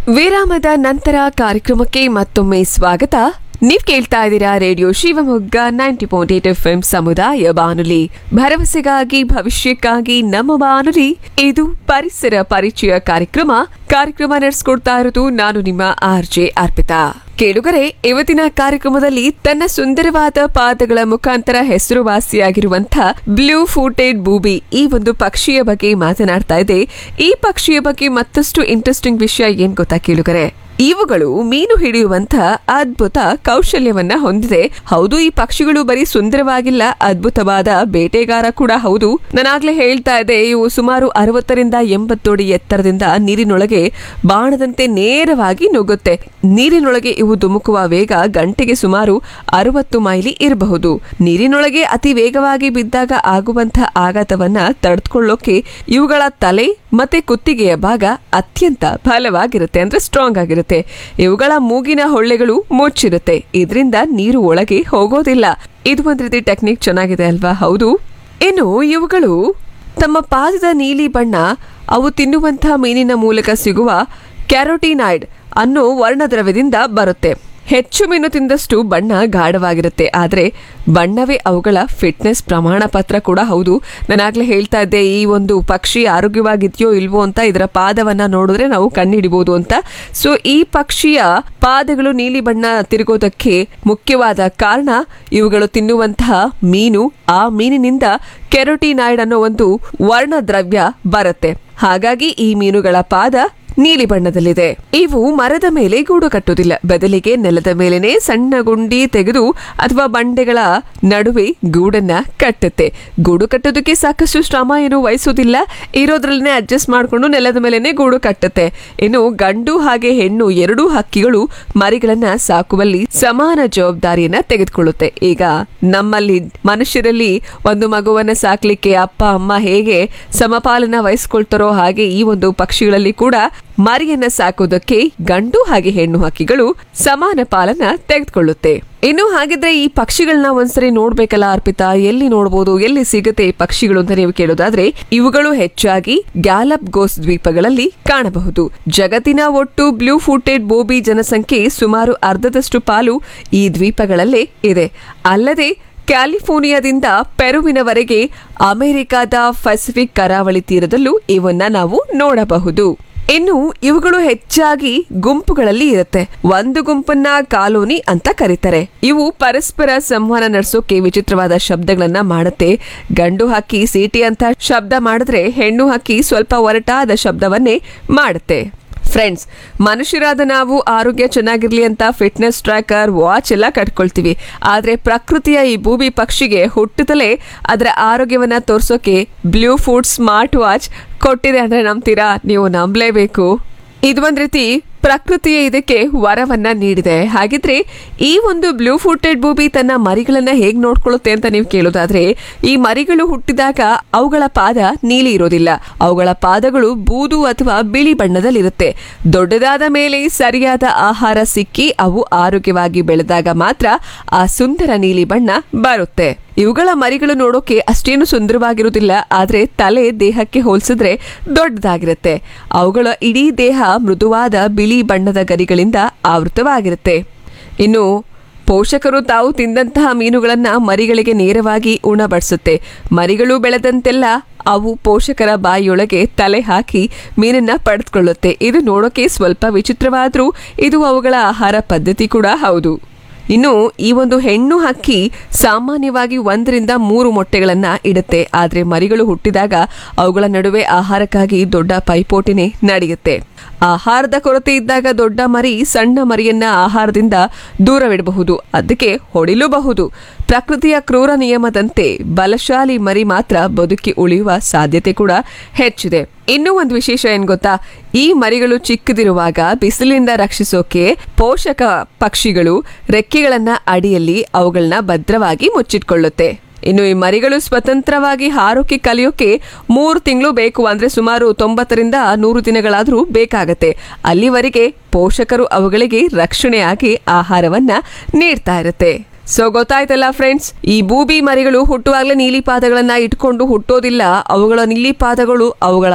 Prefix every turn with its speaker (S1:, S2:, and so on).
S1: ವಿರಾಮದ ನಂತರ ಕಾರ್ಯಕ್ರಮಕ್ಕೆ ಮತ್ತೊಮ್ಮೆ ಸ್ವಾಗತ. ನೀವ್ ಕೇಳ್ತಾ ಇದ್ದೀರಾ ರೇಡಿಯೋ ಶಿವಮೊಗ್ಗ 90.8 FM ಸಮುದಾಯ ಬಾನುಲಿ, ಭರವಸೆಗಾಗಿ ಭವಿಷ್ಯಕ್ಕಾಗಿ ನಮ್ಮ ಬಾನುಲಿ. ಇದು ಪರಿಸರ ಪರಿಚಯ ಕಾರ್ಯಕ್ರಮ ನಡೆಸ್ಕೊಡ್ತಾ ಇರೋದು ನಾನು ನಿಮ್ಮ RJ ಅರ್ಪಿತಾ. ಕೇಳುಗರೆ, ಇವತ್ತಿನ ಕಾರ್ಯಕ್ರಮದಲ್ಲಿ ತನ್ನ ಸುಂದರವಾದ ಪಾದಗಳ ಮುಖಾಂತರ ಹೆಸರುವಾಸಿಯಾಗಿರುವಂತಹ ಬ್ಲೂ ಫೂಟೆಡ್ ಬೂಬಿ ಈ ಒಂದು ಪಕ್ಷಿಯ ಬಗ್ಗೆ ಮಾತನಾಡ್ತಾ ಇದೆ. ಈ ಪಕ್ಷಿಯ ಬಗ್ಗೆ ಮತ್ತಷ್ಟು ಇಂಟ್ರೆಸ್ಟಿಂಗ್ ವಿಷಯ ಏನ್ ಗೊತ್ತಾ ಕೇಳುಗರೆ? ಇವುಗಳು ಮೀನು ಹಿಡಿಯುವಂತಹ ಅದ್ಭುತ ಕೌಶಲ್ಯವನ್ನ ಹೊಂದಿದೆ. ಹೌದು, ಈ ಪಕ್ಷಿಗಳು ಬರೀ ಸುಂದರವಾಗಿಲ್ಲ, ಅದ್ಭುತವಾದ ಬೇಟೆಗಾರ ಕೂಡ ಹೌದು. ನಾನಾಗ್ಲೇ ಹೇಳ್ತಾ ಇದ್ದೆ, ಇವು ಸುಮಾರು 60ರಿಂದ 80 ಅಡಿ ಎತ್ತರದಿಂದ ನೀರಿನೊಳಗೆ ಬಾಣದಂತೆ ನೇರವಾಗಿ ನುಗ್ಗುತ್ತೆ. ನೀರಿನೊಳಗೆ ಇವು ಧುಮುಕುವ ವೇಗ ಗಂಟೆಗೆ ಸುಮಾರು 60 ಮೈಲಿ ಇರಬಹುದು. ನೀರಿನೊಳಗೆ ಅತಿ ವೇಗವಾಗಿ ಬಿದ್ದಾಗ ಆಗುವಂತಹ ಆಘಾತವನ್ನ ತಡೆದುಕೊಳ್ಳೋಕೆ ಇವುಗಳ ತಲೆ ಮತ್ತೆ ಕುತ್ತಿಗೆಯ ಭಾಗ ಅತ್ಯಂತ ಬಲವಾಗಿರುತ್ತೆ, ಅಂದ್ರೆ ಸ್ಟ್ರಾಂಗ್ ಆಗಿರುತ್ತೆ. ಇವುಗಳ ಮೂಗಿನ ಹೊಳ್ಳೆಗಳು ಮುಚ್ಚಿರುತ್ತೆ, ಇದರಿಂದ ನೀರು ಒಳಗೆ ಹೋಗೋದಿಲ್ಲ. ಇದು ಒಂದ್ ರೀತಿ ಟೆಕ್ನಿಕ್ ಚೆನ್ನಾಗಿದೆ ಅಲ್ವಾ? ಹೌದು. ಇನ್ನು ಇವುಗಳು ತಮ್ಮ ಪಾದದ ನೀಲಿ ಬಣ್ಣ ಅವು ತಿನ್ನುವಂತಹ ಮೀನಿನ ಮೂಲಕ ಸಿಗುವ ಕ್ಯಾರೋಟಿನಾಯ್ಡ್ ಅನ್ನೋ ವರ್ಣದ್ರವ್ಯದಿಂದ ಬರುತ್ತೆ. ಹೆಚ್ಚು ಮೀನು ತಿಂದಷ್ಟು ಬಣ್ಣ ಗಾಢವಾಗಿರುತ್ತೆ, ಆದ್ರೆ ಬಣ್ಣವೇ ಅವುಗಳ ಫಿಟ್ನೆಸ್ ಪ್ರಮಾಣ ಪತ್ರ ಕೂಡ ಹೌದು. ನಾನಾಗ್ಲೇ ಹೇಳ್ತಾ ಇದ್ದೆ, ಈ ಒಂದು ಪಕ್ಷಿ ಆರೋಗ್ಯವಾಗಿದೆಯೋ ಇಲ್ವೋ ಅಂತ ಇದರ ಪಾದವನ್ನ ನೋಡಿದ್ರೆ ನಾವು ಕಂಡುಹಿಡಿಬಹುದು ಅಂತ. ಸೊ ಈ ಪಕ್ಷಿಯ ಪಾದಗಳು ನೀಲಿ ಬಣ್ಣ ತಿರುಗೋದಕ್ಕೆ ಮುಖ್ಯವಾದ ಕಾರಣ ಇವುಗಳು ತಿನ್ನುವಂತಹ ಮೀನು, ಆ ಮೀನಿನಿಂದ ಕೆರೋಟಿನಾಯ್ಡ್ ಅನ್ನೋ ಒಂದು ವರ್ಣದ್ರವ್ಯ ಬರುತ್ತೆ. ಹಾಗಾಗಿ ಈ ಮೀನುಗಳ ಪಾದ ನೀಲಿ ಬಣ್ಣದಲ್ಲಿದೆ. ಇವು ಮರದ ಮೇಲೆ ಗೂಡು ಕಟ್ಟುವುದಿಲ್ಲ, ಬದಲಿಗೆ ನೆಲದ ಮೇಲೆನೆ ಸಣ್ಣ ಗುಂಡಿ ತೆಗೆದು ಅಥವಾ ಬಂಡೆಗಳ ನಡುವೆ ಗೂಡನ್ನ ಕಟ್ಟುತ್ತೆ. ಗೂಡು ಕಟ್ಟೋದಕ್ಕೆ ಸಾಕಷ್ಟು ಶ್ರಮ ಏನು ವಹಿಸೋದಿಲ್ಲ, ಇರೋದ್ರಲ್ಲೇ ಅಡ್ಜಸ್ಟ್ ಮಾಡ್ಕೊಂಡು ನೆಲದ ಮೇಲೆನೆ ಗೂಡು ಕಟ್ಟುತ್ತೆ. ಇನ್ನು ಗಂಡು ಹಾಗೆ ಹೆಣ್ಣು ಎರಡೂ ಹಕ್ಕಿಗಳು ಮರಿಗಳನ್ನ ಸಾಕುವಲ್ಲಿ ಸಮಾನ ಜವಾಬ್ದಾರಿಯನ್ನ ತೆಗೆದುಕೊಳ್ಳುತ್ತೆ. ಈಗ ನಮ್ಮಲ್ಲಿ ಮನುಷ್ಯರಲ್ಲಿ ಒಂದು ಮಗುವನ್ನ ಸಾಕ್ಲಿಕ್ಕೆ ಅಪ್ಪ ಅಮ್ಮ ಹೇಗೆ ಸಮಪಾಲನ ವಹಿಸ್ಕೊಳ್ತಾರೋ, ಹಾಗೆ ಈ ಒಂದು ಪಕ್ಷಿಗಳಲ್ಲಿ ಕೂಡ ಮರಿಯನ್ನ ಸಾಕೋದಕ್ಕೆ ಗಂಡು ಹಾಗೆ ಹೆಣ್ಣು ಹಕ್ಕಿಗಳು ಸಮಾನ ಪಾಲನ ತೆಗೆದುಕೊಳ್ಳುತ್ತೆ. ಇನ್ನು ಹಾಗಿದ್ರೆ ಈ ಪಕ್ಷಿಗಳನ್ನ ಒಂದ್ಸರಿ ನೋಡ್ಬೇಕಲ್ಲ ಅರ್ಪಿತಾ? ಎಲ್ಲಿ ನೋಡಬಹುದು, ಎಲ್ಲಿ ಸಿಗುತ್ತೆ ಈ ಪಕ್ಷಿಗಳು ಅಂತ ನೀವು ಕೇಳೋದಾದ್ರೆ, ಇವುಗಳು ಹೆಚ್ಚಾಗಿ ಗ್ಯಾಲಪ್ಗೋಸ್ ದ್ವೀಪಗಳಲ್ಲಿ ಕಾಣಬಹುದು. ಜಗತ್ತಿನ ಒಟ್ಟು ಬ್ಲೂ ಫೂಟೆಡ್ ಬೋಬಿ ಜನಸಂಖ್ಯೆ ಸುಮಾರು ಅರ್ಧದಷ್ಟು ಪಾಲು ಈ ದ್ವೀಪಗಳಲ್ಲೇ ಇದೆ. ಅಲ್ಲದೆ ಕ್ಯಾಲಿಫೋರ್ನಿಯಾದಿಂದ ಪೆರುವಿನವರೆಗೆ ಅಮೆರಿಕಾದ ಪೆಸಿಫಿಕ್ ಕರಾವಳಿ ತೀರದಲ್ಲೂ ಇವನ್ನ ನಾವು ನೋಡಬಹುದು. ಇನ್ನು ಇವುಗಳು ಹೆಚ್ಚಾಗಿ ಗುಂಪುಗಳಲ್ಲಿ ಇರುತ್ತೆ. ಒಂದು ಗುಂಪನ್ನ ಕಾಲೋನಿ ಅಂತ ಕರೀತಾರೆ. ಇವು ಪರಸ್ಪರ ಸಂವಹನ ನಡೆಸೋಕೆ ವಿಚಿತ್ರವಾದ ಶಬ್ದಗಳನ್ನ ಮಾಡುತ್ತೆ. ಗಂಡು ಹಕ್ಕಿ ಸೀಟಿ ಅಂತ ಶಬ್ದ ಮಾಡಿದ್ರೆ ಹೆಣ್ಣು ಹಕ್ಕಿ ಸ್ವಲ್ಪ ಒರಟಾದ ಶಬ್ದವನ್ನೇ ಮಾಡುತ್ತೆ. ಫ್ರೆಂಡ್ಸ್, ಮನುಷ್ಯರಾದ ನಾವು ಆರೋಗ್ಯ ಚೆನ್ನಾಗಿರ್ಲಿ ಅಂತ ಫಿಟ್ನೆಸ್ ಟ್ರ್ಯಾಕರ್, ವಾಚ್ ಎಲ್ಲ ಕಟ್ಕೊಳ್ತೀವಿ. ಆದ್ರೆ ಪ್ರಕೃತಿಯ ಈ ಬೂಬಿ ಪಕ್ಷಿಗೆ ಹುಟ್ಟುತ್ತಲೇ ಅದರ ಆರೋಗ್ಯವನ್ನ ತೋರ್ಸೋಕೆ ಬ್ಲೂ ಫೂಟ್ ಸ್ಮಾರ್ಟ್ ವಾಚ್ ಕೊಟ್ಟಿದೆ ಅಂದ್ರೆ ನಂಬ್ತೀರಾ? ನೀವು ನಂಬಲೇಬೇಕು. ಇದು ಒಂದ್ ರೀತಿ ಪ್ರಕೃತಿಯೇ ಇದಕ್ಕೆ ವರವನ್ನ ನೀಡಿದೆ. ಹಾಗಿದ್ರೆ ಈ ಒಂದು ಬ್ಲೂ ಫೂಟೆಡ್ ಬೂಬಿ ತನ್ನ ಮರಿಗಳನ್ನ ಹೇಗ್ ನೋಡ್ಕೊಳ್ಳುತ್ತೆ ಅಂತ ನೀವು ಕೇಳೋದಾದ್ರೆ, ಈ ಮರಿಗಳು ಹುಟ್ಟಿದಾಗ ಅವುಗಳ ಪಾದ ನೀಲಿ ಇರೋದಿಲ್ಲ. ಅವುಗಳ ಪಾದಗಳು ಬೂದು ಅಥವಾ ಬಿಳಿ ಬಣ್ಣದಲ್ಲಿರುತ್ತೆ. ದೊಡ್ಡದಾದ ಮೇಲೆ ಸರಿಯಾದ ಆಹಾರ ಸಿಕ್ಕಿ ಅವು ಆರೋಗ್ಯವಾಗಿ ಬೆಳೆದಾಗ ಮಾತ್ರ ಆ ಸುಂದರ ನೀಲಿ ಬಣ್ಣ ಬರುತ್ತೆ. ಇವುಗಳ ಮರಿಗಳು ನೋಡೋಕೆ ಅಷ್ಟೇನು ಸುಂದರವಾಗಿರುವುದಿಲ್ಲ, ಆದ್ರೆ ತಲೆ ದೇಹಕ್ಕೆ ಹೋಲಿಸಿದ್ರೆ ದೊಡ್ಡದಾಗಿರುತ್ತೆ. ಅವುಗಳ ಇಡೀ ದೇಹ ಮೃದುವಾದ ಬಿಳಿ ಬಣ್ಣದ ಗರಿಗಳಿಂದ ಆವೃತವಾಗಿರುತ್ತೆ. ಇನ್ನು ಪೋಷಕರು ತಾವು ತಿಂದಂತಹ ಮೀನುಗಳನ್ನ ಮರಿಗಳಿಗೆ ನೇರವಾಗಿ ಉಣಬಡಿಸುತ್ತೆ. ಮರಿಗಳು ಬೆಳೆದಂತೆಲ್ಲ ಅವು ಪೋಷಕರ ಬಾಯಿಯೊಳಗೆ ತಲೆ ಹಾಕಿ ಮೀನನ್ನ ಪಡೆದುಕೊಳ್ಳುತ್ತೆ. ಇದು ನೋಡೋಕೆ ಸ್ವಲ್ಪ ವಿಚಿತ್ರವಾದ್ರೂ ಇದು ಅವುಗಳ ಆಹಾರ ಪದ್ಧತಿ ಕೂಡ ಹೌದು. ಇನ್ನು ಈ ಒಂದು ಹೆಣ್ಣು ಹಕ್ಕಿ ಸಾಮಾನ್ಯವಾಗಿ 1 ರಿಂದ 3 ಮೊಟ್ಟೆಗಳನ್ನ ಇಡುತ್ತೆ. ಆದ್ರೆ ಮರಿಗಳು ಹುಟ್ಟಿದಾಗ ಅವುಗಳ ನಡುವೆ ಆಹಾರಕ್ಕಾಗಿ ದೊಡ್ಡ ಪೈಪೋಟಿನೇ ನಡೆಯುತ್ತೆ. ಆಹಾರದ ಕೊರತೆ ಇದ್ದಾಗ ದೊಡ್ಡ ಮರಿ ಸಣ್ಣ ಮರಿಯನ್ನ ಆಹಾರದಿಂದ ದೂರವಿಡಬಹುದು, ಅದಕ್ಕೆ ಹೊಡಿಲೂಬಹುದು. ಪ್ರಕೃತಿಯ ಕ್ರೂರ ನಿಯಮದಂತೆ ಬಲಶಾಲಿ ಮರಿ ಮಾತ್ರ ಬದುಕಿ ಉಳಿಯುವ ಸಾಧ್ಯತೆ ಕೂಡ ಹೆಚ್ಚಿದೆ. ಇನ್ನೂ ಒಂದು ವಿಶೇಷ ಏನ್ ಗೊತ್ತಾ? ಈ ಮರಿಗಳು ಚಿಕ್ಕದಿರುವಾಗ ಬಿಸಿಲಿನಿಂದ ರಕ್ಷಿಸೋಕೆ ಪೋಷಕ ಪಕ್ಷಿಗಳು ರೆಕ್ಕೆಗಳನ್ನ ಅಡಿಯಲ್ಲಿ ಅವುಗಳನ್ನ ಭದ್ರವಾಗಿ ಮುಚ್ಚಿಟ್ಕೊಳ್ಳುತ್ತೆ. ಇನ್ನು ಈ ಮರಿಗಳು ಸ್ವತಂತ್ರವಾಗಿ ಹಾರೋಕೆ ಕಲಿಯೋಕೆ 3 ತಿಂಗಳು ಬೇಕು, ಅಂದ್ರೆ ಸುಮಾರು 90 ರಿಂದ 100 ದಿನಗಳಾದ್ರೂ ಬೇಕಾಗತ್ತೆ. ಅಲ್ಲಿವರೆಗೆ ಪೋಷಕರು ಅವುಗಳಿಗೆ ರಕ್ಷಣೆಯಾಗಿ ಆಹಾರವನ್ನ ನೀಡ್ತಾ ಇರುತ್ತೆ. ಸೊ ಗೊತ್ತಾಯ್ತಲ್ಲ ಫ್ರೆಂಡ್ಸ್, ಈ ಬೂಬಿ ಮರಿಗಳು ಹುಟ್ಟುವಾಗಲೇ ನೀಲಿ ಪಾದಗಳನ್ನ ಇಟ್ಕೊಂಡು ಹುಟ್ಟೋದಿಲ್ಲ. ಅವುಗಳ ನೀಲಿ ಪಾದಗಳು ಅವುಗಳ